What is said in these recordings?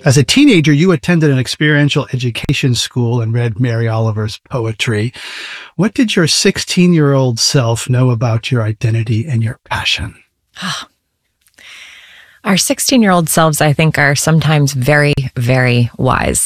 As a teenager, you attended an experiential education school and read Mary Oliver's poetry. What did your 16-year-old self know about your identity and your passion? Our 16-year-old selves, I think, are sometimes very, very wise.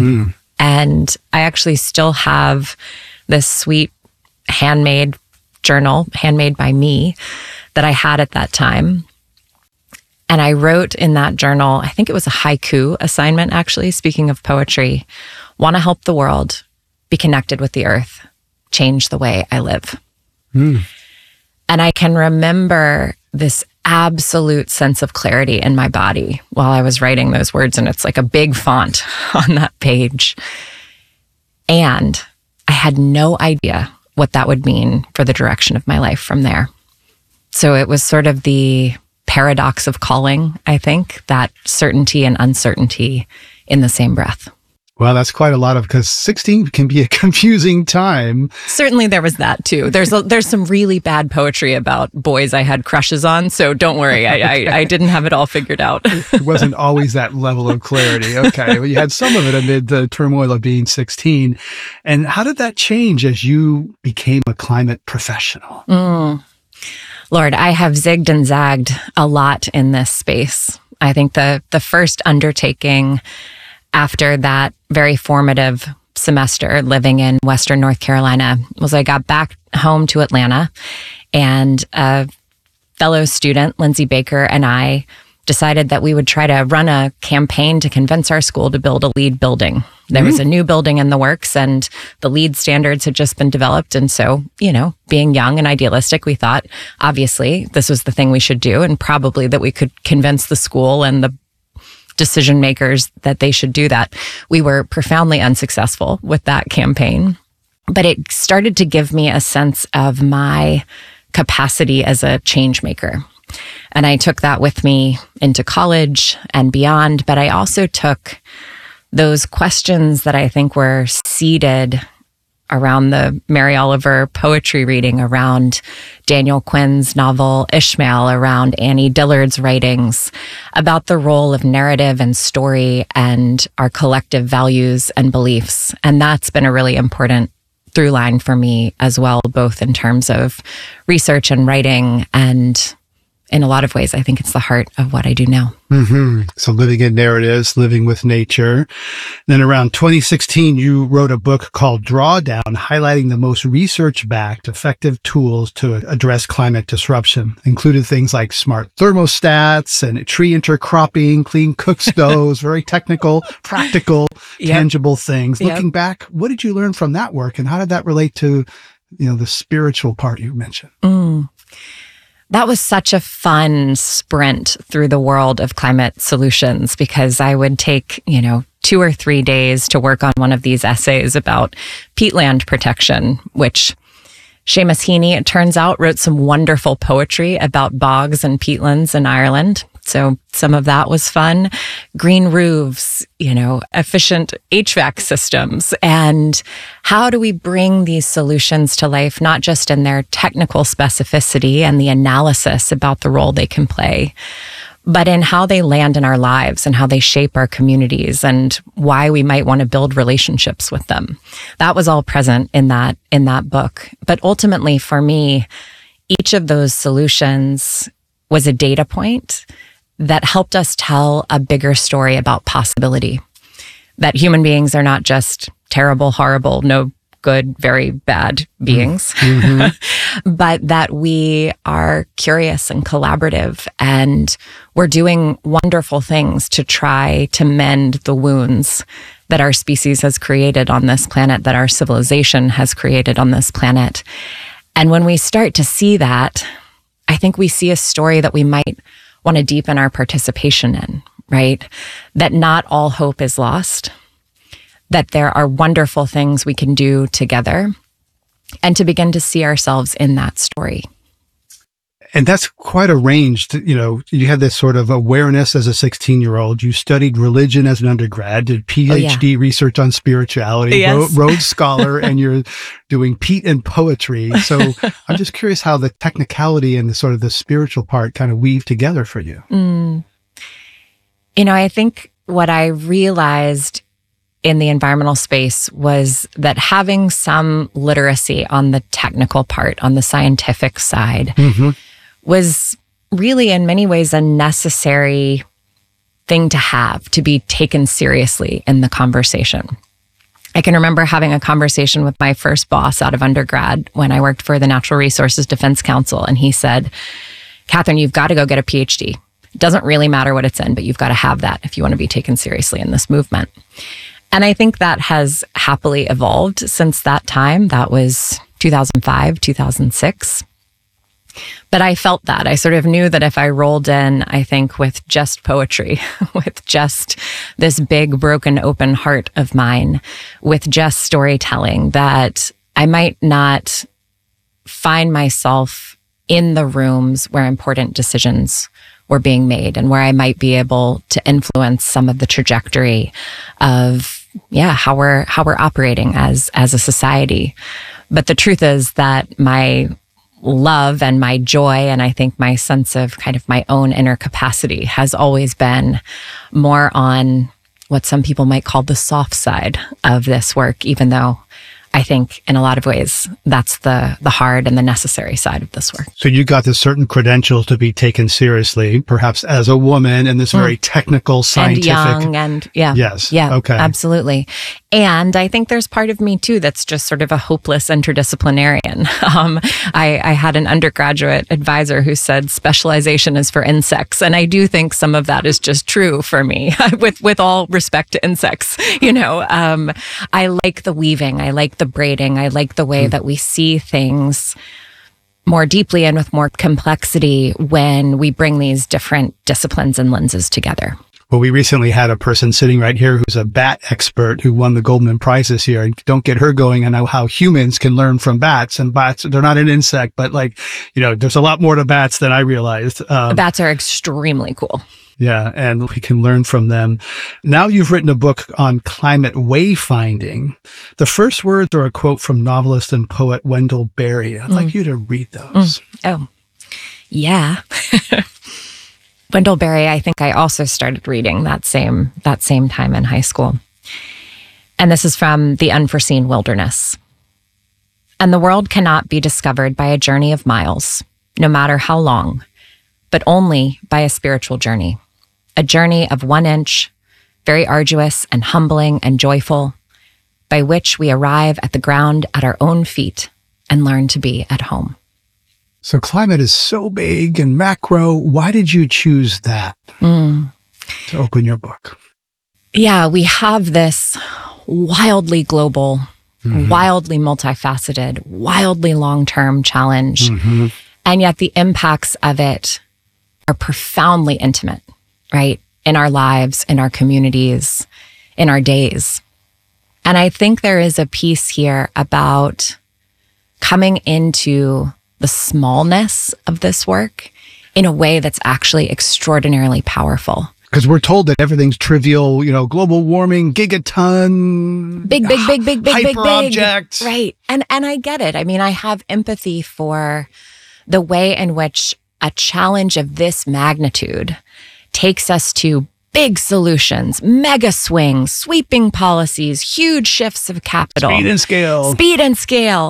And I actually still have this sweet handmade journal, handmade by me, that I had at that time. And I wrote in that journal, I think it was a haiku assignment, actually, speaking of poetry, want to help the world, be connected with the earth, change the way I live. And I can remember this absolute sense of clarity in my body while I was writing those words. And it's like a big font on that page. And I had no idea what that would mean for the direction of my life from there. So it was sort of the paradox of calling, I think, that certainty and uncertainty in the same breath. Well, that's quite a lot because 16 can be a confusing time. Certainly there was that too. There's some really bad poetry about boys I had crushes on, so don't worry. I didn't have it all figured out. It wasn't always that level of clarity. Okay. Well, you had some of it amid the turmoil of being 16. And how did that change as you became a climate professional? Lord, I have zigged and zagged a lot in this space. I think the first undertaking after that very formative semester living in Western North Carolina was I got back home to Atlanta, and a fellow student, Lindsay Baker, and I decided that we would try to run a campaign to convince our school to build a LEED building. There was a new building in the works, and the LEED standards had just been developed. And so, being young and idealistic, we thought, obviously, this was the thing we should do, and probably that we could convince the school and the decision makers that they should do that. We were profoundly unsuccessful with that campaign, but it started to give me a sense of my capacity as a change maker. And I took that with me into college and beyond, but I also took those questions that I think were seeded around the Mary Oliver poetry reading, around Daniel Quinn's novel Ishmael, around Annie Dillard's writings about the role of narrative and story and our collective values and beliefs. And that's been a really important through line for me as well, both in terms of research and writing, and in a lot of ways, I think it's the heart of what I do now. So living in narratives, living with nature. Then around 2016, you wrote a book called Drawdown, highlighting the most research-backed, effective tools to address climate disruption. Included things like smart thermostats and tree intercropping, clean cook stoves, very technical, practical, tangible things. Looking back, what did you learn from that work, and how did that relate to, the spiritual part you mentioned? That was such a fun sprint through the world of climate solutions, because I would take, 2 or 3 days to work on one of these essays about peatland protection, which Seamus Heaney, it turns out, wrote some wonderful poetry about bogs and peatlands in Ireland. So some of that was fun. Green roofs, efficient HVAC systems. And how do we bring these solutions to life, not just in their technical specificity and the analysis about the role they can play, but in how they land in our lives and how they shape our communities and why we might want to build relationships with them. That was all present in that book. But ultimately for me, each of those solutions was a data point that helped us tell a bigger story about possibility. That human beings are not just terrible, horrible, no good, very bad beings, but that we are curious and collaborative, and we're doing wonderful things to try to mend the wounds that our species has created on this planet, that our civilization has created on this planet. And when we start to see that, I think we see a story that we might want to deepen our participation in, right? That not all hope is lost, that there are wonderful things we can do together, and to begin to see ourselves in that story. And that's quite a range. You had this sort of awareness as a 16-year-old. You studied religion as an undergrad, did PhD research on spirituality, Rhodes Scholar, and you're doing peat and poetry. So I'm just curious how the technicality and the sort of the spiritual part kind of weave together for you. I think what I realized in the environmental space was that having some literacy on the technical part, on the scientific side, was really in many ways a necessary thing to have, to be taken seriously in the conversation. I can remember having a conversation with my first boss out of undergrad when I worked for the Natural Resources Defense Council. And he said, Catherine, you've got to go get a PhD. It doesn't really matter what it's in, but you've got to have that if you want to be taken seriously in this movement. And I think that has happily evolved since that time. That was 2005, 2006. But I felt that. I sort of knew that if I rolled in, I think, with just poetry, with just this big, broken, open heart of mine, with just storytelling, that I might not find myself in the rooms where important decisions were being made and where I might be able to influence some of the trajectory of, how we're operating as a society. But the truth is that my love and my joy, and I think my sense of kind of my own inner capacity, has always been more on what some people might call the soft side of this work, even though I think in a lot of ways that's the hard and the necessary side of this work. So you got the certain credentials to be taken seriously, perhaps as a woman in this very technical, scientific. And young and Yes. Yeah. Okay. Absolutely. And I think there's part of me too that's just sort of a hopeless interdisciplinarian. I had an undergraduate advisor who said specialization is for insects. And I do think some of that is just true for me, with all respect to insects. I like the weaving. I like the braiding. I like the way that we see things more deeply and with more complexity when we bring these different disciplines and lenses together. Well, we recently had a person sitting right here who's a bat expert who won the Goldman Prize this year. And don't get her going on how humans can learn from bats. And bats, they're not an insect, but there's a lot more to bats than I realized. Bats are extremely cool. Yeah, and we can learn from them. Now you've written a book on climate wayfinding. The first words are a quote from novelist and poet Wendell Berry. I'd like you to read those. Oh, yeah. Wendell Berry, I think I also started reading that same time in high school. And this is from The Unforeseen Wilderness. And the world cannot be discovered by a journey of miles, no matter how long, but only by a spiritual journey. A journey of 1 inch, very arduous and humbling and joyful, by which we arrive at the ground at our own feet and learn to be at home. So climate is so big and macro. Why did you choose that to open your book? Yeah, we have this wildly global, wildly multifaceted, wildly long-term challenge. And yet the impacts of it are profoundly intimate, right? In our lives, in our communities, in our days. And I think there is a piece here about coming into the smallness of this work in a way that's actually extraordinarily powerful. Because we're told that everything's trivial, global warming, gigaton, big, hyper object. Right. And I get it. I mean, I have empathy for the way in which a challenge of this magnitude takes us to big solutions, mega swings, sweeping policies, huge shifts of capital. Speed and scale.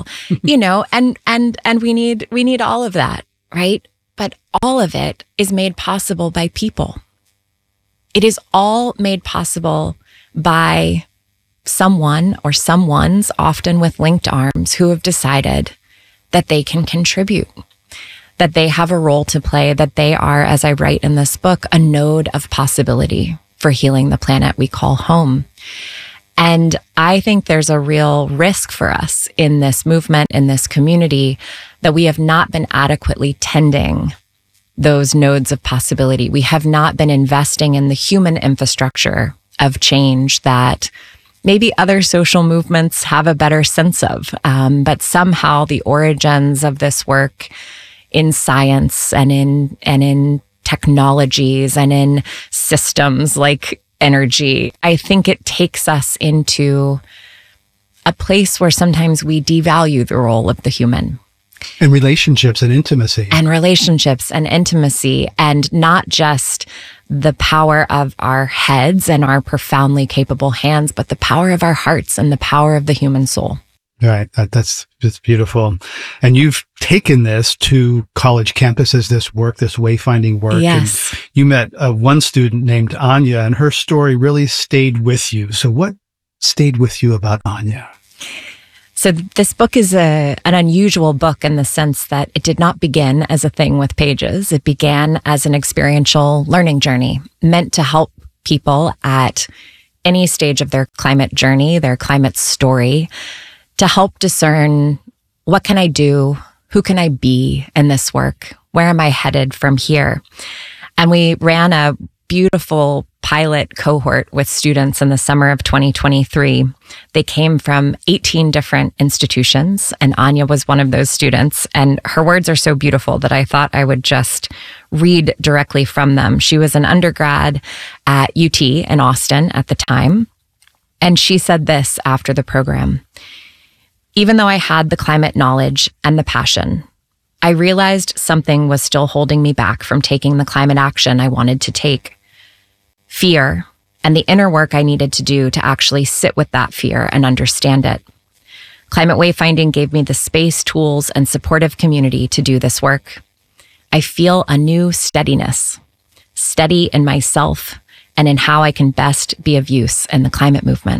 And we need all of that, right? But all of it is made possible by people. It is all made possible by someone or someones, often with linked arms, who have decided that they can contribute, that they have a role to play, that they are, as I write in this book, a node of possibility for healing the planet we call home. And I think there's a real risk for us in this movement, in this community, that we have not been adequately tending those nodes of possibility. We have not been investing in the human infrastructure of change that maybe other social movements have a better sense of. But somehow the origins of this work in science and in technologies and in systems like energy, I think it takes us into a place where sometimes we devalue the role of the human. And relationships and intimacy. And not just the power of our heads and our profoundly capable hands, but the power of our hearts and the power of the human soul. Right. That's just beautiful. And you've taken this to college campuses, this wayfinding work. Yes. And you met one student named Anya, and her story really stayed with you. So what stayed with you about Anya? So this book is an unusual book in the sense that it did not begin as a thing with pages. It began as an experiential learning journey meant to help people at any stage of their climate journey, their climate story, to help discern, what can I do? Who can I be in this work? Where am I headed from here? And we ran a beautiful pilot cohort with students in the summer of 2023. They came from 18 different institutions, and Anya was one of those students. And her words are so beautiful that I thought I would just read directly from them. She was an undergrad at UT in Austin at the time. And she said this after the program: even though I had the climate knowledge and the passion, I realized something was still holding me back from taking the climate action I wanted to take. Fear and the inner work I needed to do to actually sit with that fear and understand it. Climate wayfinding gave me the space, tools, and supportive community to do this work. I feel a new steadiness, steady in myself and in how I can best be of use in the climate movement.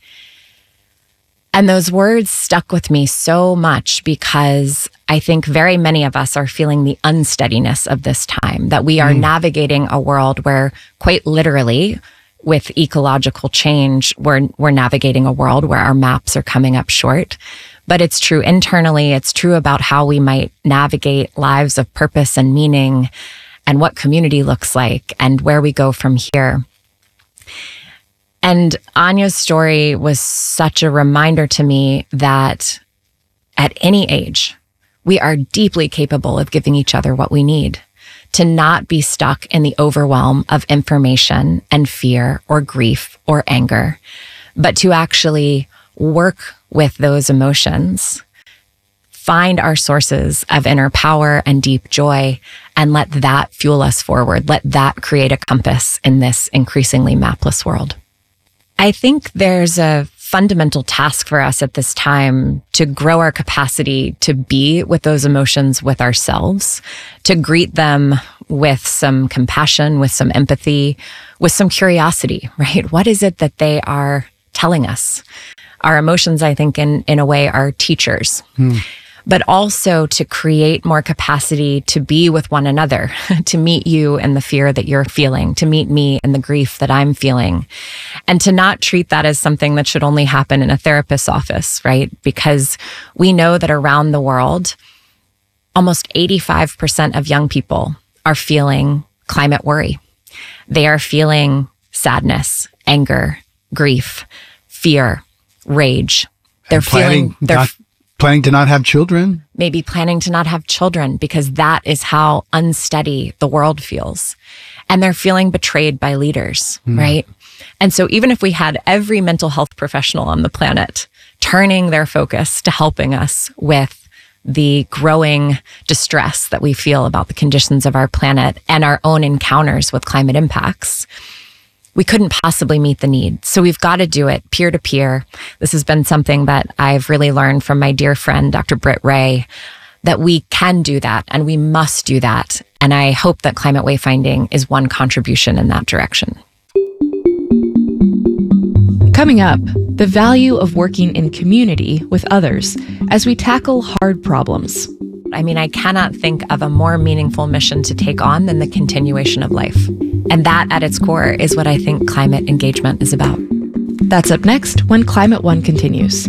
And those words stuck with me so much because I think very many of us are feeling the unsteadiness of this time, that we are navigating a world where, quite literally, with ecological change, we're navigating a world where our maps are coming up short. But it's true internally. It's true about how we might navigate lives of purpose and meaning, and what community looks like, and where we go from here. And Anya's story was such a reminder to me that at any age, we are deeply capable of giving each other what we need, to not be stuck in the overwhelm of information and fear or grief or anger, but to actually work with those emotions, find our sources of inner power and deep joy, and let that fuel us forward. Let that create a compass in this increasingly mapless world. I think there's a fundamental task for us at this time to grow our capacity to be with those emotions with ourselves, to greet them with some compassion, with some empathy, with some curiosity, right? What is it that they are telling us? Our emotions, I think, in a way, are teachers. But also to create more capacity to be with one another, to meet you in the fear that you're feeling, to meet me in the grief that I'm feeling, and to not treat that as something that should only happen in a therapist's office, right? Because we know that around the world, almost 85% of young people are feeling climate worry. They are feeling sadness, anger, grief, fear, rage. They're planning to not have children? Maybe planning to not have children, because that is how unsteady the world feels. And they're feeling betrayed by leaders, right? And so even if we had every mental health professional on the planet turning their focus to helping us with the growing distress that we feel about the conditions of our planet and our own encounters with climate impacts, we couldn't possibly meet the need. So we've got to do it peer to peer. This has been something that I've really learned from my dear friend, Dr. Britt Ray, that we can do that and we must do that. And I hope that climate wayfinding is one contribution in that direction. Coming up, the value of working in community with others as we tackle hard problems. I mean, I cannot think of a more meaningful mission to take on than the continuation of life. And that, at its core, is what I think climate engagement is about. That's up next when Climate One continues.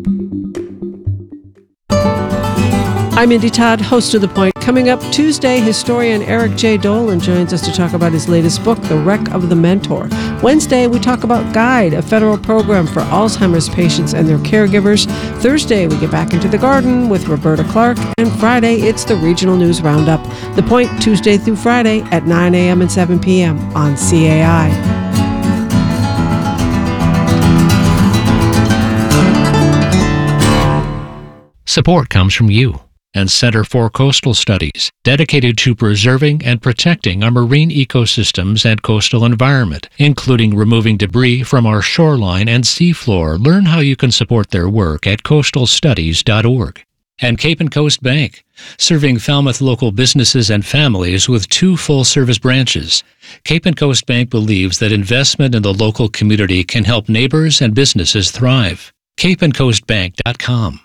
I'm Indy Todd, host of The Point. Coming up Tuesday, historian Eric J. Dolan joins us to talk about his latest book, The Wreck of the Mentor. Wednesday, we talk about GUIDE, a federal program for Alzheimer's patients and their caregivers. Thursday, we get back into the garden with Roberta Clark. And Friday, it's the Regional News Roundup. The Point, Tuesday through Friday at 9 a.m. and 7 p.m. on CAI. Support comes from you. and Center for Coastal Studies, dedicated to preserving and protecting our marine ecosystems and coastal environment, including removing debris from our shoreline and seafloor. Learn how you can support their work at coastalstudies.org. And Cape and Coast Bank, serving Falmouth local businesses and families with 2 full-service branches. Cape and Coast Bank believes that investment in the local community can help neighbors and businesses thrive. capeandcoastbank.com.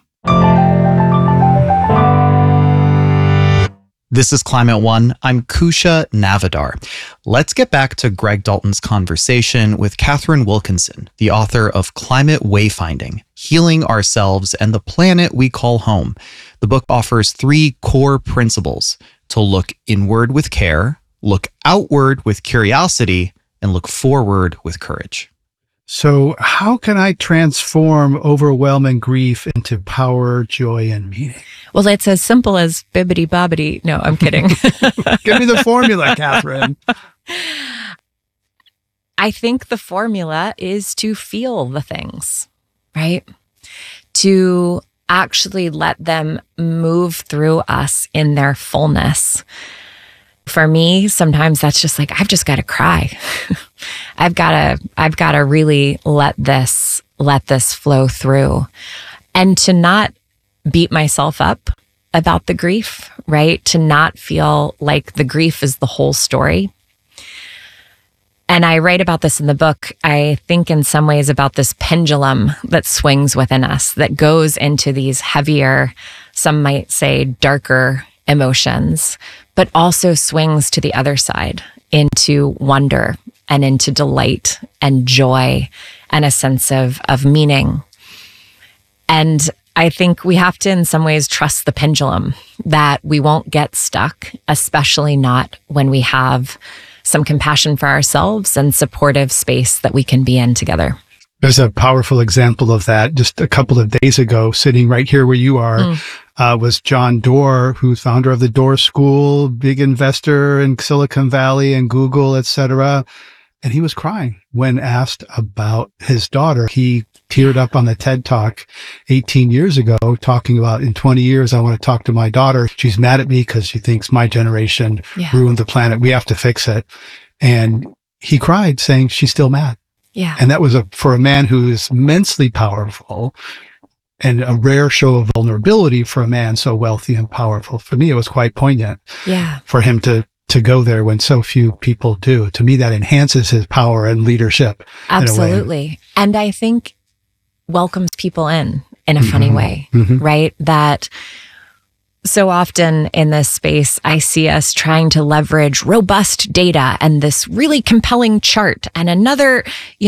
This is Climate One. I'm Kusha Navadar. Let's get back to Greg Dalton's conversation with Catherine Wilkinson, the author of Climate Wayfinding, Healing Ourselves and the Planet We Call Home. The book offers 3 core principles: to look inward with care, look outward with curiosity, and look forward with courage. So how can I transform overwhelming grief into power, joy, and meaning? Well, it's as simple as bibbity bobbity. No, I'm kidding. Give me the formula, Catherine. I think the formula is to feel the things, right? To actually let them move through us in their fullness. For me, sometimes that's just like, I've just got to cry. I've got to really let this flow through, and to not beat myself up about the grief, right? To not feel like the grief is the whole story. And I write about this in the book. I think in some ways about this pendulum that swings within us, that goes into these heavier, some might say darker emotions, but also swings to the other side into wonder and into delight and joy and a sense of meaning. And I think we have to, in some ways, trust the pendulum, that we won't get stuck, especially not when we have some compassion for ourselves and supportive space that we can be in together. There's a powerful example of that. Just a couple of days ago, sitting right here where you are, was John Doerr, who's founder of the Doerr School, big investor in Silicon Valley and Google, etc. And he was crying when asked about his daughter. He teared up on the TED Talk 18 years ago, talking about, in 20 years, I want to talk to my daughter. She's mad at me because she thinks my generation ruined the planet. We have to fix it. And he cried, saying she's still mad. Yeah. And that was for a man who is immensely powerful, and a rare show of vulnerability for a man so wealthy and powerful. For me, it was quite poignant. Yeah. For him to go there when so few people do. To me, that enhances his power and leadership. Absolutely. And I think welcomes people in a funny way, right? That so often in this space, I see us trying to leverage robust data and this really compelling chart and another,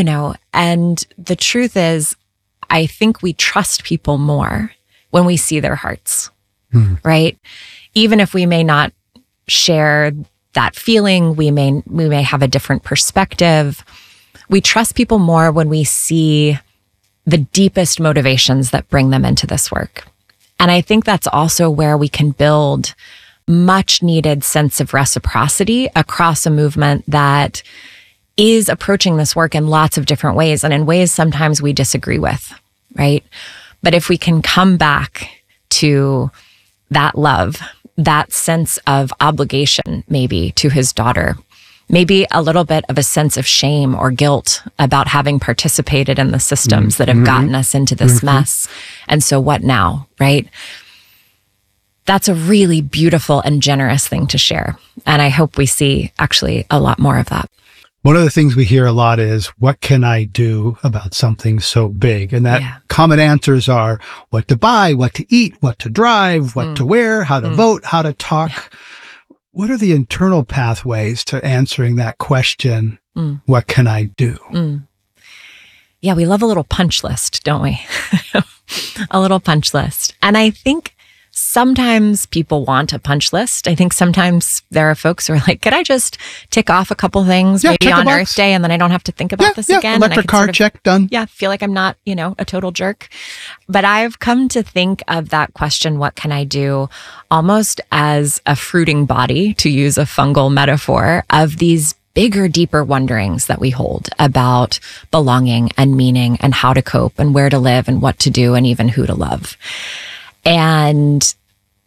and the truth is, I think we trust people more when we see their hearts, right? Even if we may not share that feeling, we may have a different perspective. We trust people more when we see the deepest motivations that bring them into this work. And I think that's also where we can build much needed sense of reciprocity across a movement that is approaching this work in lots of different ways, and in ways sometimes we disagree with, right? But if we can come back to that love, that sense of obligation, maybe to his daughter, maybe a little bit of a sense of shame or guilt about having participated in the systems that have gotten us into this mess. And so what now, right? That's a really beautiful and generous thing to share. And I hope we see actually a lot more of that. One of the things we hear a lot is, what can I do about something so big? And that common answers are what to buy, what to eat, what to drive, what to wear, how to vote, how to talk. Yeah. What are the internal pathways to answering that question? What can I do? Yeah, we love a little punch list, don't we? A little punch list. And I think sometimes people want a punch list. I think sometimes there are folks who are like, could I just tick off a couple things maybe on Earth Day, and then I don't have to think about this again? Electric car check, done. Yeah, feel like I'm not, a total jerk. But I've come to think of that question, what can I do, almost as a fruiting body, to use a fungal metaphor, of these bigger, deeper wonderings that we hold about belonging and meaning and how to cope and where to live and what to do and even who to love. And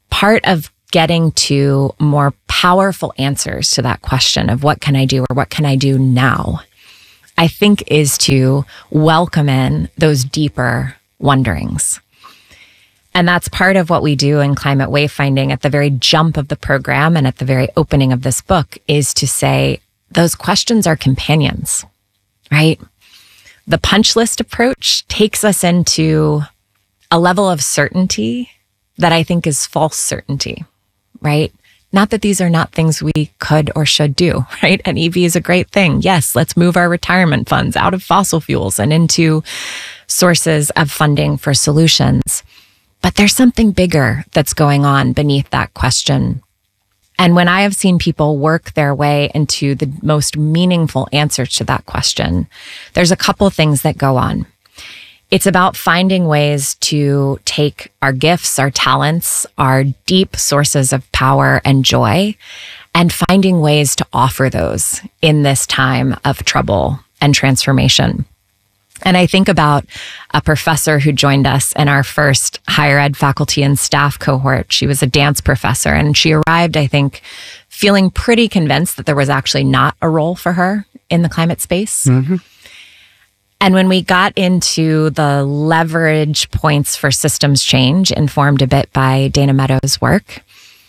part of getting to more powerful answers to that question of what can I do or what can I do now, I think is to welcome in those deeper wonderings. And that's part of what we do in Climate Wayfinding at the very jump of the program and at the very opening of this book is to say those questions are companions, right? The punch list approach takes us into a level of certainty that I think is false certainty, right? Not that these are not things we could or should do, right? An EV is a great thing. Yes, let's move our retirement funds out of fossil fuels and into sources of funding for solutions. But there's something bigger that's going on beneath that question. And when I have seen people work their way into the most meaningful answers to that question, there's a couple things that go on. It's about finding ways to take our gifts, our talents, our deep sources of power and joy, and finding ways to offer those in this time of trouble and transformation. And I think about a professor who joined us in our first higher ed faculty and staff cohort. She was a dance professor, and she arrived, I think, feeling pretty convinced that there was actually not a role for her in the climate space. Mm-hmm. And when we got into the leverage points for systems change, informed a bit by Dana Meadows' work,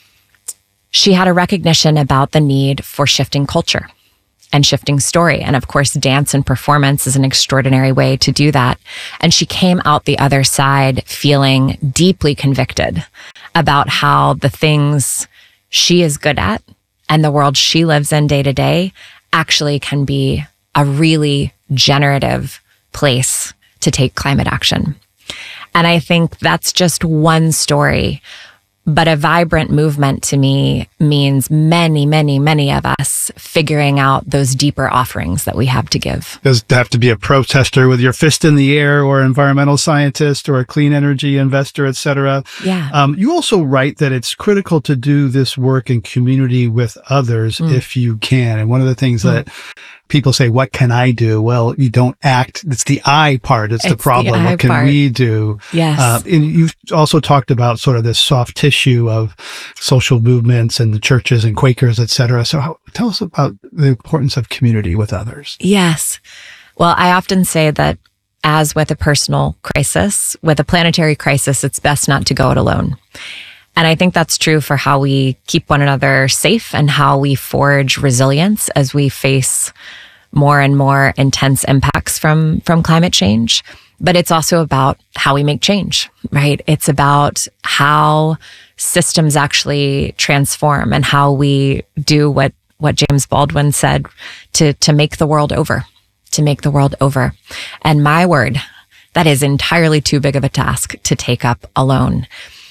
she had a recognition about the need for shifting culture and shifting story. And of course, dance and performance is an extraordinary way to do that. And she came out the other side feeling deeply convicted about how the things she is good at and the world she lives in day to day actually can be a really generative place to take climate action. And I think that's just one story, but a vibrant movement to me means many, many, many of us figuring out those deeper offerings that we have to give. Does it have to be a protester with your fist in the air or environmental scientist or a clean energy investor, et cetera? Yeah. You also write that it's critical to do this work in community with others if you can. And one of the things that people say, what can I do? Well, you don't act. It's the I part. It's the problem. What can we do? Yes. And you've also talked about sort of this soft tissue of social movements and the churches and Quakers, et cetera. So tell us about the importance of community with others. Yes. Well, I often say that as with a personal crisis, with a planetary crisis, it's best not to go it alone. And I think that's true for how we keep one another safe and how we forge resilience as we face more and more intense impacts from climate change. But it's also about how we make change, right? It's about how systems actually transform and how we do what James Baldwin said to make the world over, to make the world over. And my word, that is entirely too big of a task to take up alone.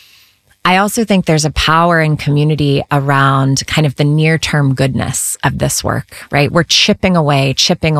I also think there's a power in community around kind of the near-term goodness of this work, right? We're chipping away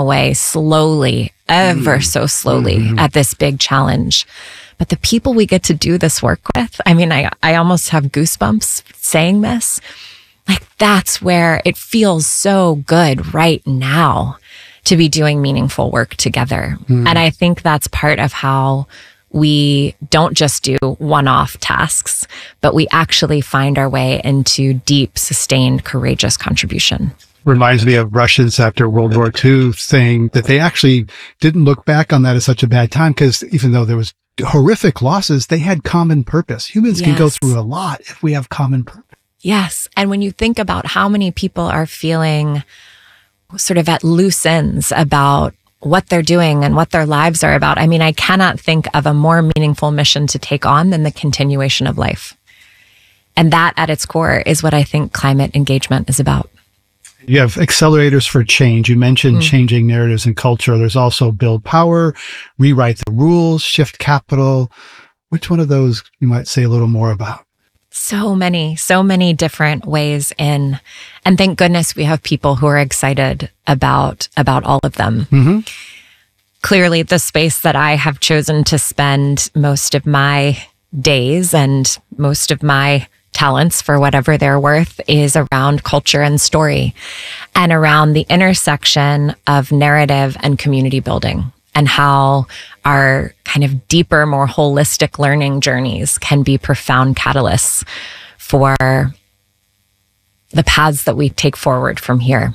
slowly, ever so slowly at this big challenge. But the people we get to do this work with, I mean, I almost have goosebumps saying this. Like, that's where it feels so good right now to be doing meaningful work together. And I think that's part of how we don't just do one-off tasks, but we actually find our way into deep, sustained, courageous contribution. Reminds me of Russians after World War II saying that they actually didn't look back on that as such a bad time because even though there was horrific losses, they had common purpose. Humans can go through a lot if we have common purpose. Yes. And when you think about how many people are feeling sort of at loose ends about what they're doing and what their lives are about. I mean, I cannot think of a more meaningful mission to take on than the continuation of life. And that at its core is what I think climate engagement is about. You have accelerators for change. You mentioned changing narratives and culture. There's also build power, rewrite the rules, shift capital. Which one of those you might say a little more about? So many different ways in. And thank goodness we have people who are excited about all of them. Clearly, the space that I have chosen to spend most of my days and most of my talents, for whatever they're worth, is around culture and story and around the intersection of narrative and community building and how our kind of deeper, more holistic learning journeys can be profound catalysts for the paths that we take forward from here.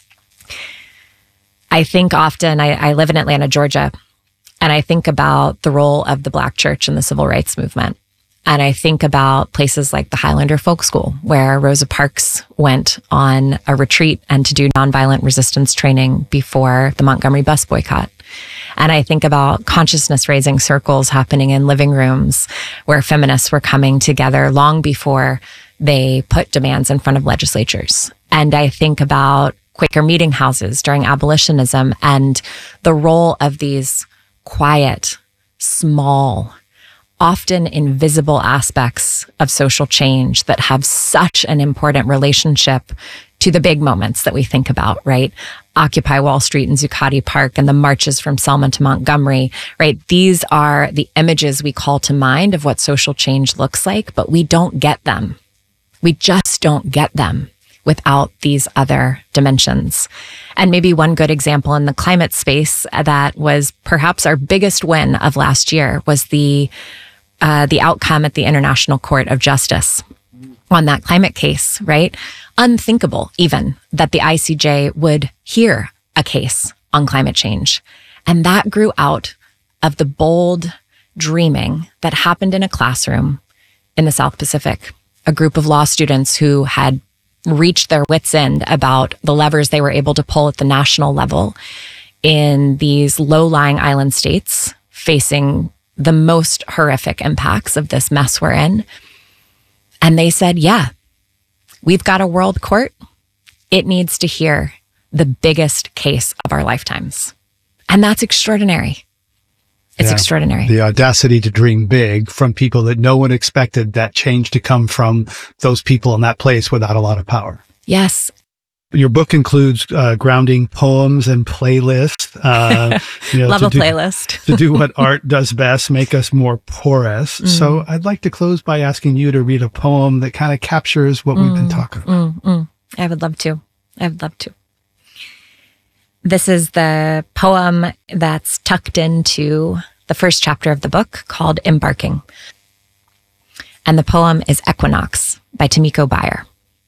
I think often, I live in Atlanta, Georgia, and I think about the role of the Black church in the civil rights movement. And I think about places like the Highlander Folk School, where Rosa Parks went on a retreat and to do nonviolent resistance training before the Montgomery bus boycott. And I think about consciousness raising circles happening in living rooms where feminists were coming together long before they put demands in front of legislatures. And I think about Quaker meeting houses during abolitionism and the role of these quiet, small, often invisible aspects of social change that have such an important relationship to the big moments that we think about, right? Occupy Wall Street and Zuccotti Park and the marches from Selma to Montgomery, right? These are the images we call to mind of what social change looks like, but we don't get them. We just don't get them without these other dimensions. And maybe one good example in the climate space that was perhaps our biggest win of last year was the outcome at the International Court of Justice on that climate case, right? Unthinkable even that the ICJ would hear a case on climate change. And that grew out of the bold dreaming that happened in a classroom in the South Pacific. A group of law students who had reached their wits' end about the levers they were able to pull at the national level in these low-lying island states facing the most horrific impacts of this mess we're in. And they said, yeah, we've got a world court. It needs to hear the biggest case of our lifetimes. And that's extraordinary. It's extraordinary. The audacity to dream big from people that no one expected that change to come from those people in that place without a lot of power. Yes. Your book includes grounding poems and playlists. Love a playlist. To do what art does best, make us more porous. So I'd like to close by asking you to read a poem that kind of captures what we've been talking about. I would love to. This is the poem that's tucked into the first chapter of the book called Embarking. And the poem is Equinox by Tomiko Bayer.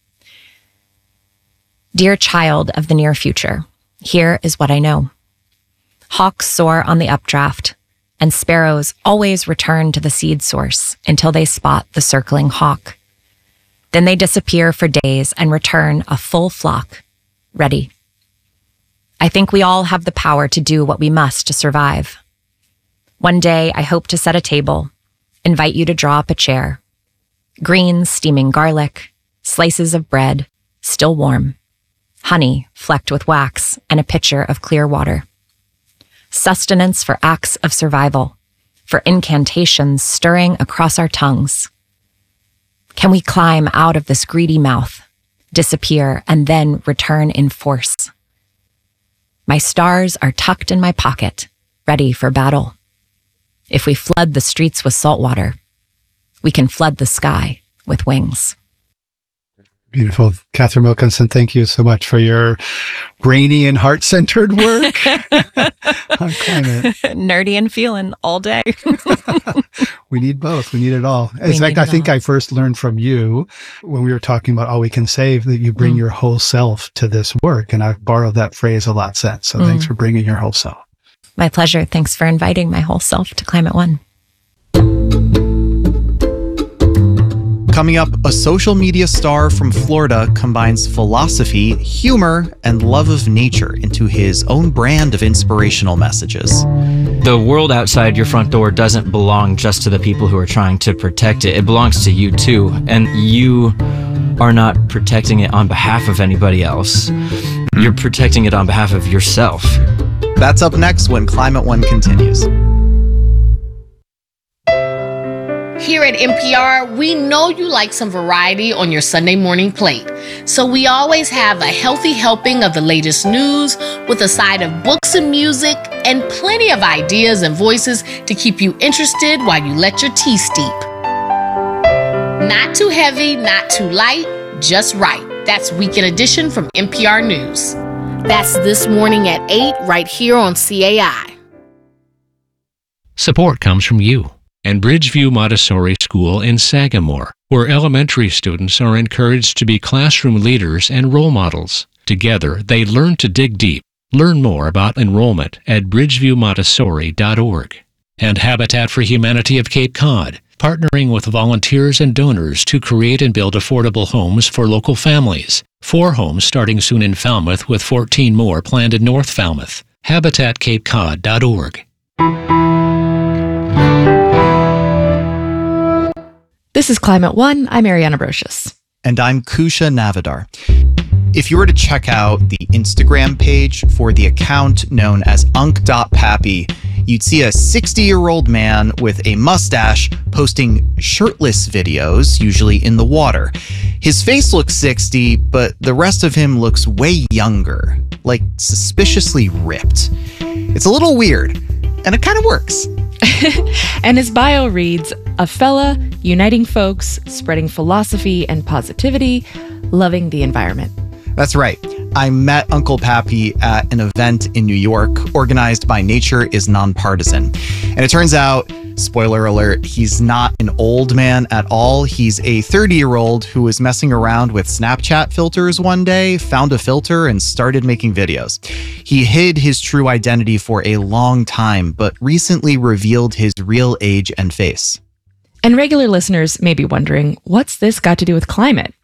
Dear child of the near future, here is what I know. Hawks soar on the updraft, and sparrows always return to the seed source until they spot the circling hawk. Then they disappear for days and return a full flock, ready. I think we all have the power to do what we must to survive. One day, I hope to set a table, invite you to draw up a chair. Greens steaming garlic, slices of bread, still warm. Honey flecked with wax, and a pitcher of clear water. Sustenance for acts of survival, for incantations stirring across our tongues. Can we climb out of this greedy mouth, disappear, and then return in force? My stars are tucked in my pocket, ready for battle. If we flood the streets with salt water, we can flood the sky with wings. Beautiful. Catherine Wilkinson, thank you so much for your brainy and heart-centered work on climate. Nerdy and feeling all day. We need both. We need it all. In fact, I think I first learned from you when we were talking about All We Can Save that you bring your whole self to this work. And I've borrowed that phrase a lot since. So thanks for bringing your whole self. My pleasure. Thanks for inviting my whole self to Climate One. Coming up, a social media star from Florida combines philosophy, humor, and love of nature into his own brand of inspirational messages. The world outside your front door doesn't belong just to the people who are trying to protect it. It belongs to you too. And you are not protecting it on behalf of anybody else. You're protecting it on behalf of yourself. That's up next when Climate One continues. Here at NPR, we know you like some variety on your Sunday morning plate. So we always have a healthy helping of the latest news with a side of books and music and plenty of ideas and voices to keep you interested while you let your tea steep. Not too heavy, not too light, just right. That's Weekend Edition from NPR News. That's this morning at 8 right here on CAI. Support comes from you and Bridgeview Montessori School in Sagamore, where elementary students are encouraged to be classroom leaders and role models. Together, they learn to dig deep. Learn more about enrollment at bridgeviewmontessori.org. And Habitat for Humanity of Cape Cod, partnering with volunteers and donors to create and build affordable homes for local families. 4 homes starting soon in Falmouth, with 14 more planned in North Falmouth. HabitatCapeCod.org. This is Climate One. I'm Ariana Brocious. And I'm Kusha Navidar. If you were to check out the Instagram page for the account known as unk.pappy, you'd see a 60-year-old man with a mustache posting shirtless videos, usually in the water. His face looks 60, but the rest of him looks way younger, like suspiciously ripped. It's a little weird, and it kind of works. And his bio reads, a fella uniting folks, spreading philosophy and positivity, loving the environment. That's right. I met Uncle Pappy at an event in New York organized by Nature is Nonpartisan. And it turns out, spoiler alert, he's not an old man at all. He's a 30-year-old who was messing around with Snapchat filters one day, found a filter, and started making videos. He hid his true identity for a long time, but recently revealed his real age and face. And regular listeners may be wondering, what's this got to do with climate?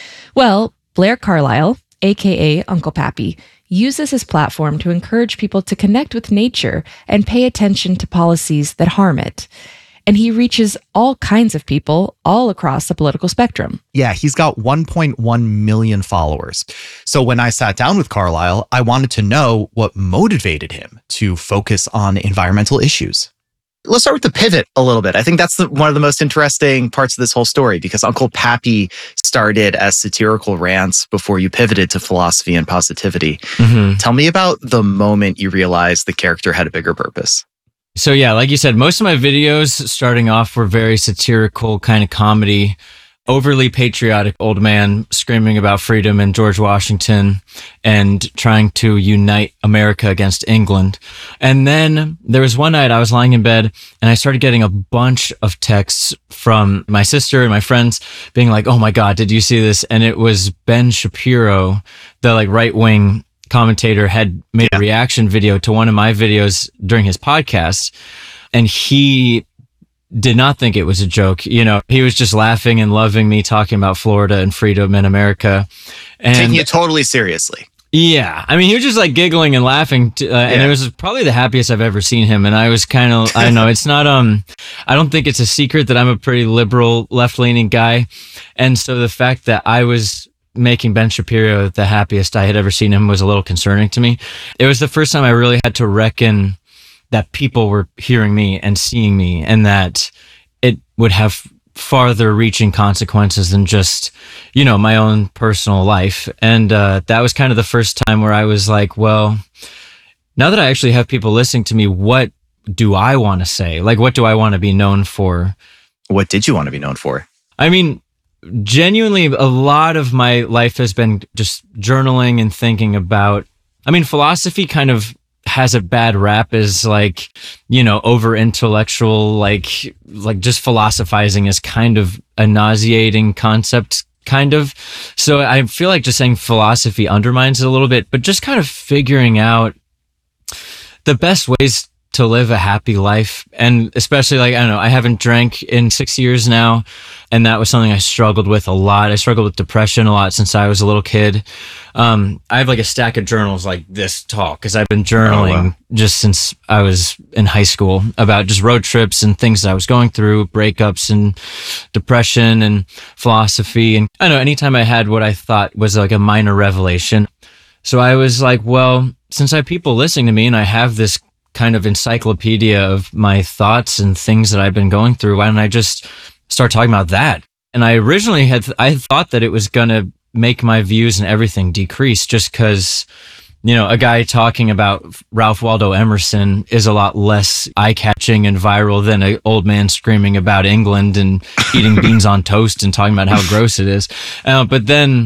Well, Blair Carlisle, aka Uncle Pappy, uses his platform to encourage people to connect with nature and pay attention to policies that harm it. And he reaches all kinds of people all across the political spectrum. Yeah, he's got 1.1 million followers. So when I sat down with Carlisle, I wanted to know what motivated him to focus on environmental issues. Let's start with the pivot a little bit. I think that's one of the most interesting parts of this whole story, because Uncle Pappy started as satirical rants before you pivoted to philosophy and positivity. Mm-hmm. Tell me about the moment you realized the character had a bigger purpose. So yeah, like you said, most of my videos starting off were very satirical, kind of comedy, overly patriotic old man screaming about freedom and George Washington and trying to unite America against England. And then there was one night I was lying in bed and I started getting a bunch of texts from my sister and my friends being like, oh my God, did you see this? And it was Ben Shapiro, the right-wing commentator, had made a reaction video to one of my videos during his podcast. And he did not think it was a joke. You know, he was just laughing and loving me talking about Florida and freedom in America. And taking it totally seriously. Yeah. I mean, he was just like giggling and laughing. And it was probably the happiest I've ever seen him. And I was kind of, I don't know, it's not, I don't think it's a secret that I'm a pretty liberal, left-leaning guy. And so the fact that I was making Ben Shapiro the happiest I had ever seen him was a little concerning to me. It was the first time I really had to reckon that people were hearing me and seeing me, and that it would have farther reaching consequences than just, you know, my own personal life. And that was kind of the first time where I was like, well, now that I actually have people listening to me, what do I want to say? Like, what do I want to be known for? What did you want to be known for? I mean, genuinely, a lot of my life has been just journaling and thinking about, I mean, philosophy kind of has a bad rap as like, you know, over intellectual, like just philosophizing is kind of a nauseating concept, kind of. So I feel like just saying philosophy undermines it a little bit, but just kind of figuring out the best ways to live a happy life. And especially, like, I don't know, I haven't drank in 6 years now. And that was something I struggled with a lot. I struggled with depression a lot since I was a little kid. I have like a stack of journals like this tall because I've been journaling just since I was in high school about just road trips and things that I was going through, breakups and depression and philosophy. And I don't know, anytime I had what I thought was like a minor revelation. So I was like, well, since I have people listening to me and I have this kind of encyclopedia of my thoughts and things that I've been going through, why don't I just start talking about that? And I originally I thought that it was going to make my views and everything decrease just because, you know, a guy talking about Ralph Waldo Emerson is a lot less eye-catching and viral than an old man screaming about England and eating beans on toast and talking about how gross it is. But then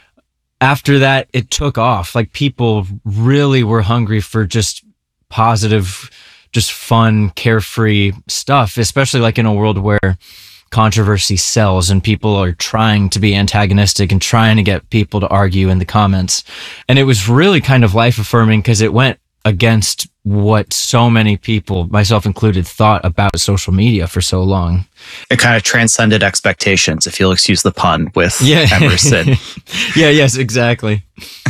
after that, it took off. Like, people really were hungry for just positive, just fun, carefree stuff, especially like in a world where controversy sells and people are trying to be antagonistic and trying to get people to argue in the comments. And it was really kind of life affirming because it went against what so many people, myself included, thought about social media for so long. It kind of transcended expectations, if you'll excuse the pun with Emerson. Yes, exactly.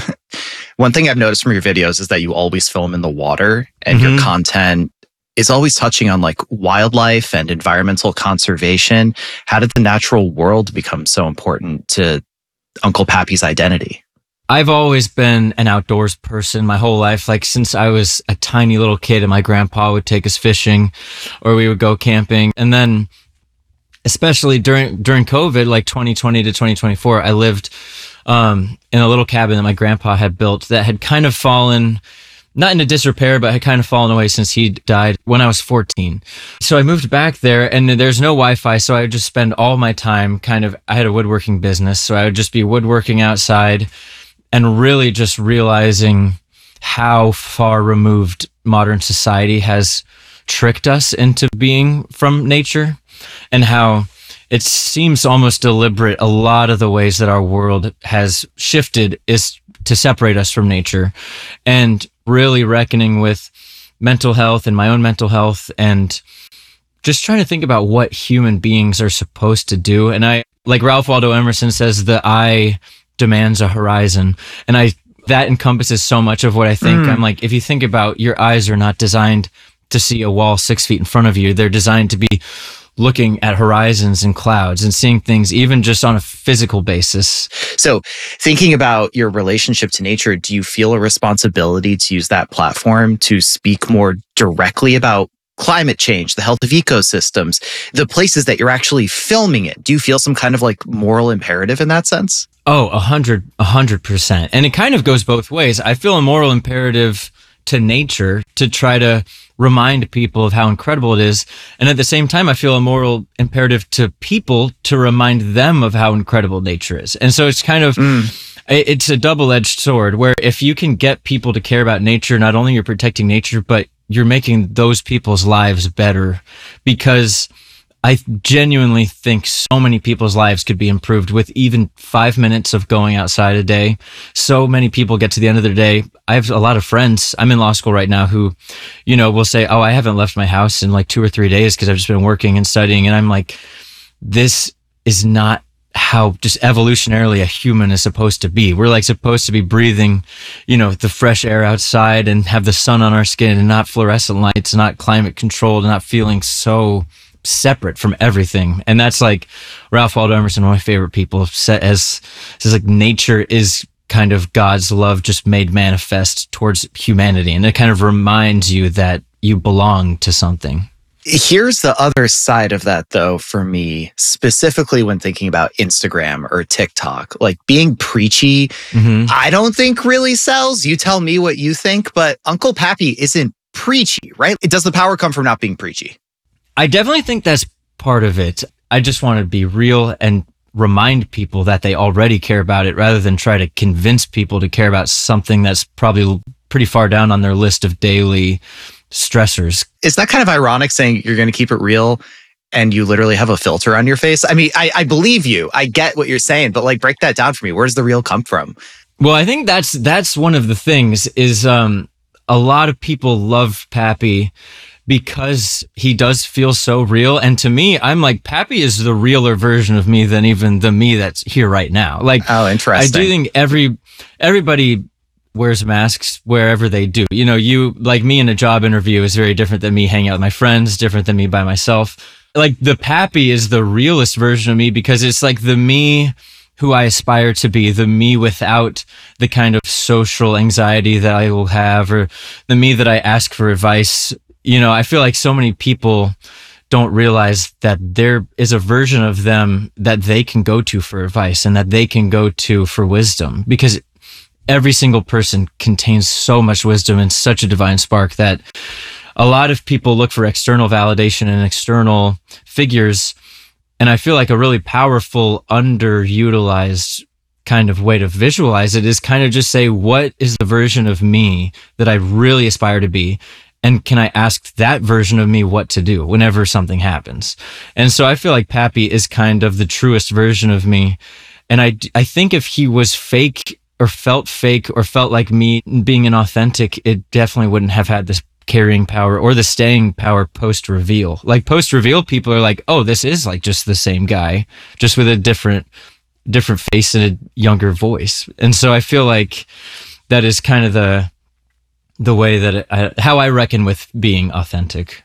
One thing I've noticed from your videos is that you always film in the water, and your content is always touching on like wildlife and environmental conservation. How did the natural world become so important to Uncle Pappy's identity? I've always been an outdoors person my whole life. Like since I was a tiny little kid and my grandpa would take us fishing or we would go camping. And then especially during COVID, like 2020 to 2024, I lived in a little cabin that my grandpa had built that had kind of fallen, not into disrepair, but had kind of fallen away since he died when I was 14. So I moved back there and there's no Wi-Fi. So I would just spend all my time I had a woodworking business. So I would just be woodworking outside and really just realizing how far removed modern society has tricked us into being from nature, and how it seems almost deliberate. A lot of the ways that our world has shifted is to separate us from nature, and really reckoning with mental health and my own mental health, and just trying to think about what human beings are supposed to do. And like Ralph Waldo Emerson says, the eye demands a horizon. And that encompasses so much of what I think. I'm like, if you think about, your eyes are not designed to see a wall 6 feet in front of you. They're designed to be looking at horizons and clouds and seeing things even just on a physical basis. So thinking about your relationship to nature, do you feel a responsibility to use that platform to speak more directly about climate change, the health of ecosystems, the places that you're actually filming it? Do you feel some kind of like moral imperative in that sense? Oh, 100%. And it kind of goes both ways. I feel a moral imperative to nature to try to remind people of how incredible it is. And at the same time, I feel a moral imperative to people to remind them of how incredible nature is. And so it's kind of, it's a double-edged sword where if you can get people to care about nature, not only you're protecting nature, but you're making those people's lives better, because I genuinely think so many people's lives could be improved with even 5 minutes of going outside a day. So many people get to the end of their day. I have a lot of friends. I'm in law school right now who, will say, oh, I haven't left my house in like 2 or 3 days because I've just been working and studying. And I'm like, this is not how just evolutionarily a human is supposed to be. We're like supposed to be breathing, the fresh air outside and have the sun on our skin and not fluorescent lights, not climate controlled, and not feeling so separate from everything. And that's like Ralph Waldo Emerson, one of my favorite people, says like nature is kind of God's love just made manifest towards humanity. And it kind of reminds you that you belong to something. Here's the other side of that, though, for me, specifically when thinking about Instagram or TikTok. Like being preachy, I don't think really sells. You tell me what you think, but Uncle Pappy isn't preachy, right? Does the power come from not being preachy? I definitely think that's part of it. I just want to be real and remind people that they already care about it rather than try to convince people to care about something that's probably pretty far down on their list of daily stressors. Is that kind of ironic saying you're going to keep it real and you literally have a filter on your face? I mean, I believe you. I get what you're saying, but like break that down for me. Where does the real come from? Well, I think that's one of the things is a lot of people love Pappy because he does feel so real. And to me, I'm like, Pappy is the realer version of me than even the me that's here right now. Like, oh, interesting. I do think everybody wears masks wherever they do. You like me in a job interview is very different than me hanging out with my friends, different than me by myself. Like the Pappy is the realest version of me because it's like the me who I aspire to be, the me without the kind of social anxiety that I will have, or the me that I ask for advice. I feel like so many people don't realize that there is a version of them that they can go to for advice and that they can go to for wisdom, because every single person contains so much wisdom and such a divine spark that a lot of people look for external validation and external figures. And I feel like a really powerful, underutilized kind of way to visualize it is kind of just say, what is the version of me that I really aspire to be? And can I ask that version of me what to do whenever something happens? And so I feel like Pappy is kind of the truest version of me. And I think if he was fake or felt like me being inauthentic, it definitely wouldn't have had this carrying power or the staying power post reveal. Like post reveal, people are like, oh, this is like just the same guy, just with a different face and a younger voice. And so I feel like that is kind of the way that how I reckon with being authentic.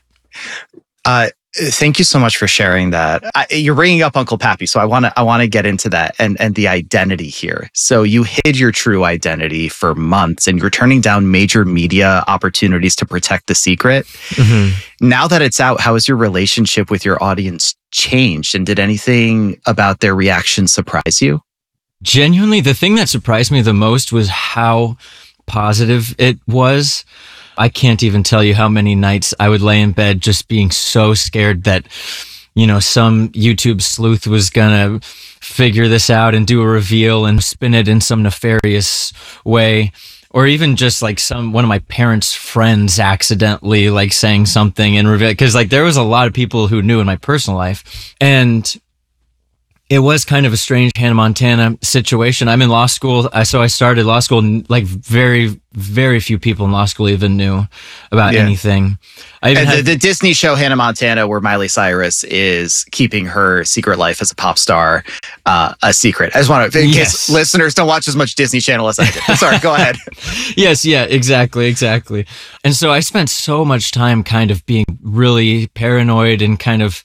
Thank you so much for sharing that. You're bringing up Uncle Pappy, so I want to get into that and the identity here. So you hid your true identity for months, and you're turning down major media opportunities to protect the secret. Mm-hmm. Now that it's out, how has your relationship with your audience changed, and did anything about their reaction surprise you? Genuinely, the thing that surprised me the most was how positive it was. I can't even tell you how many nights I would lay in bed just being so scared that, some YouTube sleuth was gonna figure this out and do a reveal and spin it in some nefarious way. Or even just like one of my parents' friends accidentally like saying something and reveal, because like there was a lot of people who knew in my personal life. And it was kind of a strange Hannah Montana situation. I'm in law school, so I started law school, and like very, very few people in law school even knew about anything. The Disney show Hannah Montana, where Miley Cyrus is keeping her secret life as a pop star a secret. I just want to, in case listeners don't watch as much Disney Channel as I do. Sorry, go ahead. Yes, yeah, exactly. And so I spent so much time kind of being really paranoid and kind of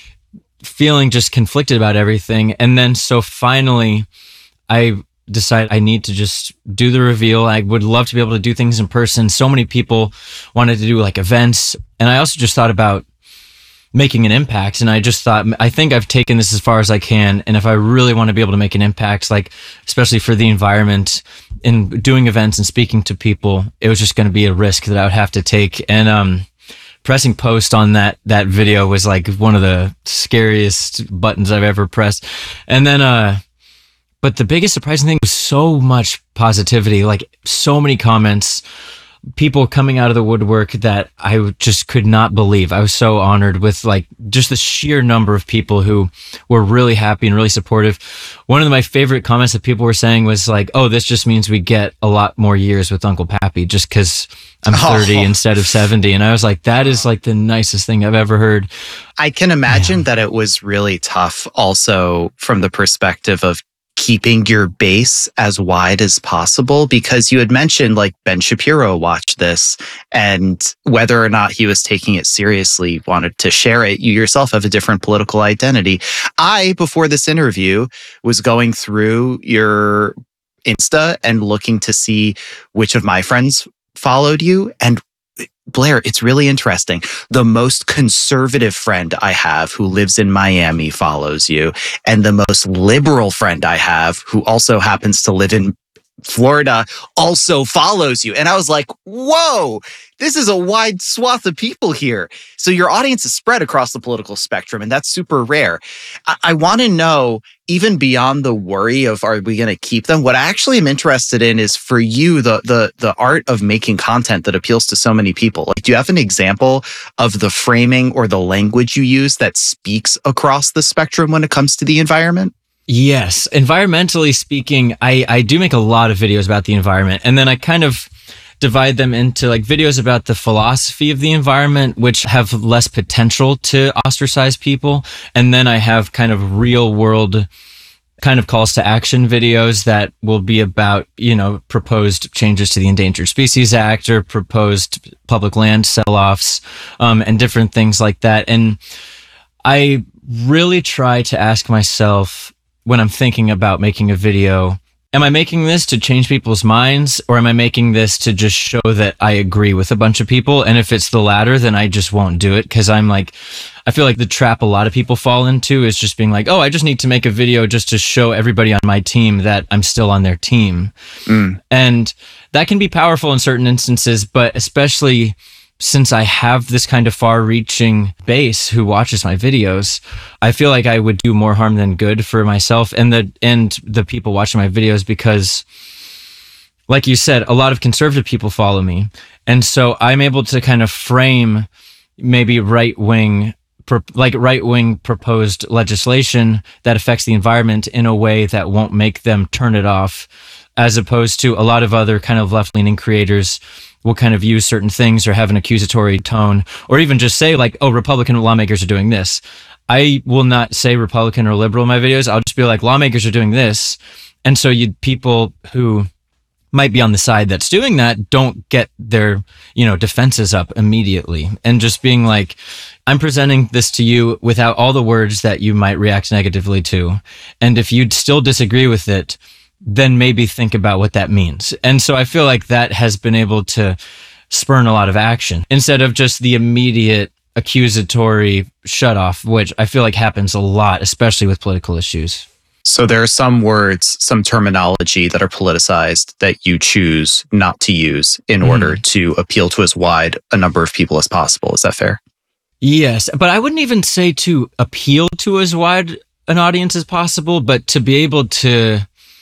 feeling just conflicted about everything. And then so finally I decided I need to just do the reveal. I would love to be able to do things in person. So many people wanted to do like events. And I also just thought about making an impact. And I just thought, I think I've taken this as far as I can. And if I really want to be able to make an impact, like especially for the environment in doing events and speaking to people, it was just going to be a risk that I would have to take. And, pressing post on that video was like one of the scariest buttons I've ever pressed. And then, but the biggest surprising thing was so much positivity, like so many comments, people coming out of the woodwork that I just could not believe. I was so honored with like just the sheer number of people who were really happy and really supportive. One of my favorite comments that people were saying was like, oh, this just means we get a lot more years with Uncle Pappy just because I'm 30 instead of 70. And I was like, that is like the nicest thing I've ever heard. I can imagine that it was really tough also from the perspective of keeping your base as wide as possible, because you had mentioned like Ben Shapiro watched this, and whether or not he was taking it seriously, wanted to share it. You yourself have a different political identity. Before this interview, was going through your Insta and looking to see which of my friends followed you. And Blair, it's really interesting. The most conservative friend I have who lives in Miami follows you, and the most liberal friend I have who also happens to live in Florida also follows you. And I was like, whoa, this is a wide swath of people here. So your audience is spread across the political spectrum, and that's super rare. I want to know, even beyond the worry of are we going to keep them, what I actually am interested in is for you, the art of making content that appeals to so many people. Like, do you have an example of the framing or the language you use that speaks across the spectrum when it comes to the environment? Yes. Environmentally speaking, I do make a lot of videos about the environment, and then I kind of divide them into like videos about the philosophy of the environment, which have less potential to ostracize people. And then I have kind of real world kind of calls to action videos that will be about, proposed changes to the Endangered Species Act or proposed public land sell-offs, and different things like that. And I really try to ask myself when I'm thinking about making a video, am I making this to change people's minds, or am I making this to just show that I agree with a bunch of people? And if it's the latter, then I just won't do it, because I feel like the trap a lot of people fall into is just being like, oh, I just need to make a video just to show everybody on my team that I'm still on their team. And that can be powerful in certain instances, but especially since I have this kind of far-reaching base who watches my videos, I feel like I would do more harm than good for myself and the people watching my videos, because like you said, a lot of conservative people follow me. And so I'm able to kind of frame maybe right-wing proposed legislation that affects the environment in a way that won't make them turn it off, as opposed to a lot of other kind of left-leaning creators will kind of use certain things or have an accusatory tone, or even just say like, oh, Republican lawmakers are doing this. I will not say Republican or liberal in my videos. I'll just be like, lawmakers are doing this. And so people who might be on the side that's doing that don't get their, defenses up immediately. And just being like, I'm presenting this to you without all the words that you might react negatively to. And if you'd still disagree with it, then maybe think about what that means. And so I feel like that has been able to spurn a lot of action instead of just the immediate accusatory shut off, which I feel like happens a lot, especially with political issues. So there are some words, some terminology that are politicized that you choose not to use in order to appeal to as wide a number of people as possible. Is that fair? Yes, but I wouldn't even say to appeal to as wide an audience as possible, but to be able to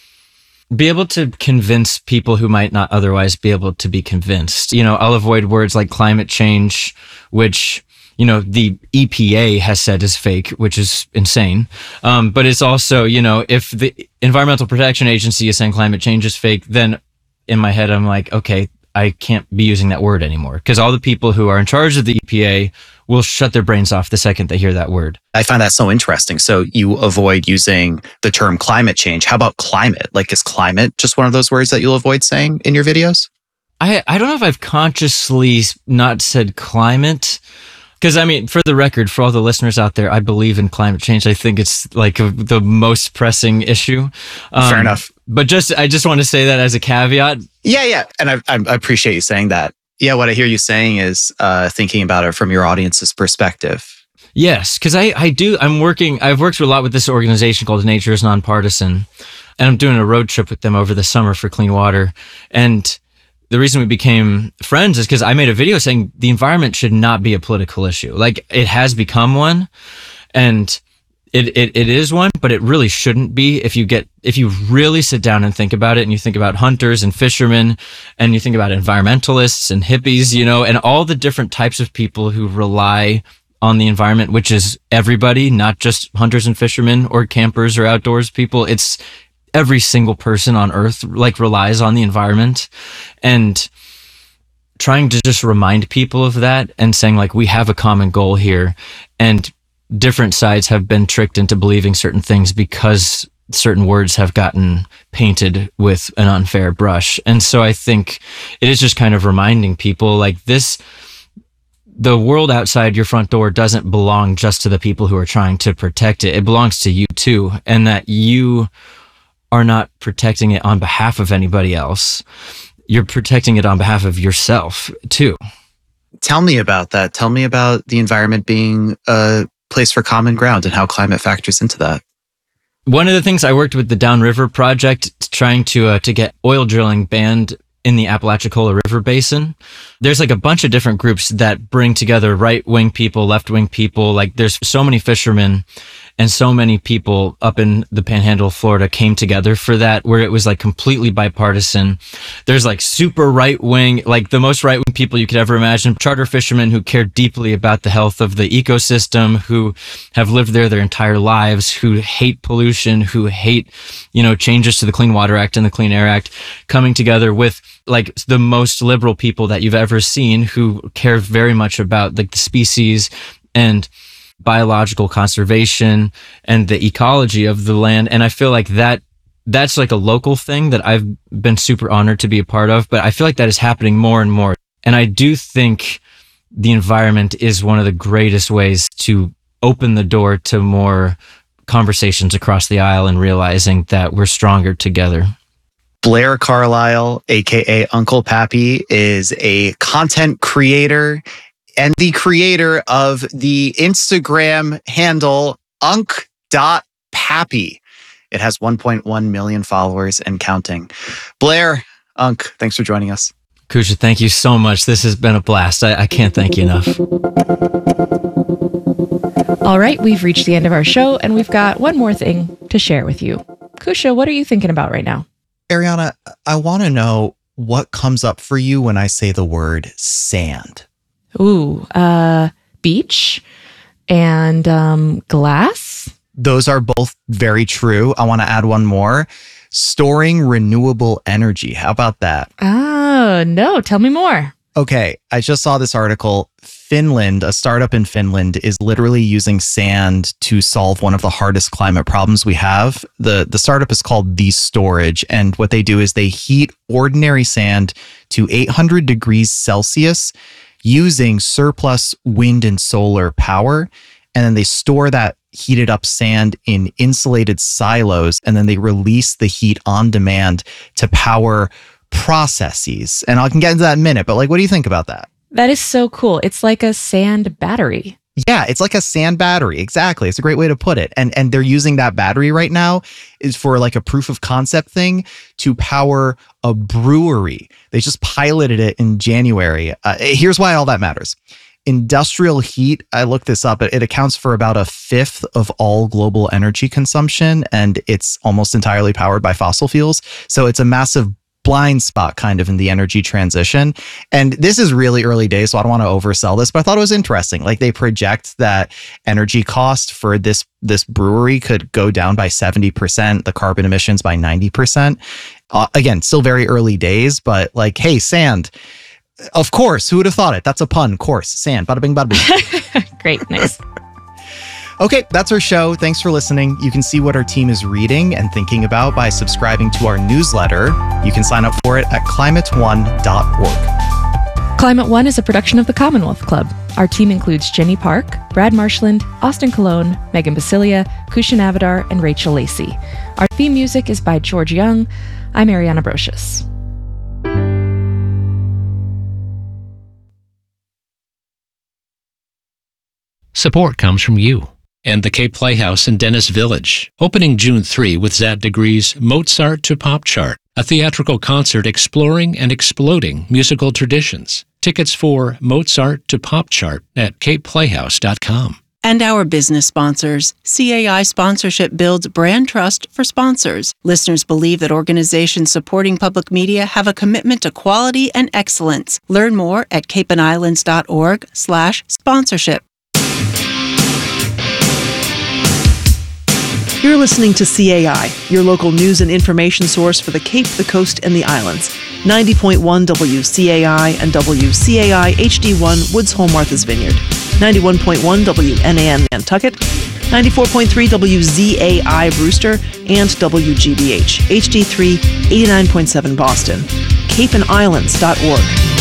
convince people who might not otherwise be able to be convinced. I'll avoid words like climate change, which the EPA has said is fake, which is insane. But it's also, if the Environmental Protection Agency is saying climate change is fake, then in my head, I'm like, okay, I can't be using that word anymore, because all the people who are in charge of the EPA will shut their brains off the second they hear that word. I find that so interesting. So you avoid using the term climate change. How about climate? Like, is climate just one of those words that you'll avoid saying in your videos? I don't know if I've consciously not said climate. Because, for the record, for all the listeners out there, I believe in climate change. I think it's like the most pressing issue. Fair enough. But I just want to say that as a caveat. Yeah. And I appreciate you saying that. Yeah, what I hear you saying is thinking about it from your audience's perspective. Yes, because I've worked a lot with this organization called Nature is Nonpartisan. And I'm doing a road trip with them over the summer for clean water. And the reason we became friends is because I made a video saying the environment should not be a political issue. Like, it has become one, and it is one, but it really shouldn't be. If you really sit down and think about it, and you think about hunters and fishermen, and you think about environmentalists and hippies, and all the different types of people who rely on the environment, which is everybody, not just hunters and fishermen or campers or outdoors people. It's every single person on earth relies on the environment, and trying to just remind people of that and saying we have a common goal here, and different sides have been tricked into believing certain things because certain words have gotten painted with an unfair brush. And so I think it is just kind of reminding people the world outside your front door doesn't belong just to the people who are trying to protect it. It belongs to you too. And that you are not protecting it on behalf of anybody else. You're protecting it on behalf of yourself too. Tell me about that. Tell me about the environment being a place for common ground and how climate factors into that. One of the things I worked with the Downriver Project, trying to get oil drilling banned in the Apalachicola River Basin. There's a bunch of different groups that bring together right-wing people, left-wing people. There's so many fishermen and so many people up in the Panhandle of Florida came together for that, where it was completely bipartisan. There's super right-wing, the most right-wing people you could ever imagine. Charter fishermen who care deeply about the health of the ecosystem, who have lived there their entire lives, who hate pollution, who hate, changes to the Clean Water Act and the Clean Air Act, coming together with the most liberal people that you've ever seen, who care very much about the species and biological conservation and the ecology of the land. And I feel like that's a local thing that I've been super honored to be a part of, but I feel like that is happening more and more. And I do think the environment is one of the greatest ways to open the door to more conversations across the aisle and realizing that we're stronger together. Blair Carlisle, aka Uncle Pappy, is a content creator and the creator of the Instagram handle unk.pappy. It has 1.1 million followers and counting. Blair, Unk, thanks for joining us. Kusha, thank you so much. This has been a blast. I can't thank you enough. All right, we've reached the end of our show, and we've got one more thing to share with you. Kusha, what are you thinking about right now? Ariana, I want to know what comes up for you when I say the word sand. Ooh, beach and glass. Those are both very true. I want to add one more. Storing renewable energy. How about that? Oh, no. Tell me more. Okay, I just saw this article. Finland, a startup in Finland, is literally using sand to solve one of the hardest climate problems we have. The startup is called The Storage, and what they do is they heat ordinary sand to 800 degrees Celsius using surplus wind and solar power, and then they store that heated up sand in insulated silos, and then they release the heat on demand to power processes. And I can get into that in a minute, but like, what do you think about that? That is so cool. It's like a sand battery. Yeah, it's like a sand battery. Exactly. It's a great way to put it. And they're using that battery right now is for like a proof of concept thing to power a brewery. They just piloted it in January. Here's why all that matters. Industrial heat, I looked this up, it accounts for about 1/5 of all global energy consumption, and it's almost entirely powered by fossil fuels. So it's a massive blind spot kind of in the energy transition. And this is really early days, so I don't want to oversell this, but I thought it was interesting. Like, they project that energy cost for this brewery could go down by 70%, the carbon emissions by 90%. Again, still very early days, but like, hey, sand. Of course, who would have thought it? That's a pun. Course, sand. Bada bing, bada boom. Great, nice. Okay, that's our show. Thanks for listening. You can see what our team is reading and thinking about by subscribing to our newsletter. You can sign up for it at climateone.org. Climate One is a production of the Commonwealth Club. Our team includes Jenny Park, Brad Marshland, Austin Colon, Megan Basilia, Kusha Navidar, and Rachel Lacey. Our theme music is by George Young. I'm Ariana Brocious. Support comes from you and the Cape Playhouse in Dennis Village, opening June 3 with Zat Degree's Mozart to Pop Chart, a theatrical concert exploring and exploding musical traditions. Tickets for Mozart to Pop Chart at capeplayhouse.com. And our business sponsors. CAI sponsorship builds brand trust for sponsors. Listeners believe that organizations supporting public media have a commitment to quality and excellence. Learn more at capeandislands.org/sponsorship. You're listening to CAI, your local news and information source for the Cape, the Coast, and the Islands. 90.1 WCAI and WCAI HD1 Woods Hole Martha's Vineyard. 91.1 WNAN Nantucket. 94.3 WZAI Brewster and WGBH HD3 89.7 Boston. CapeandIslands.org.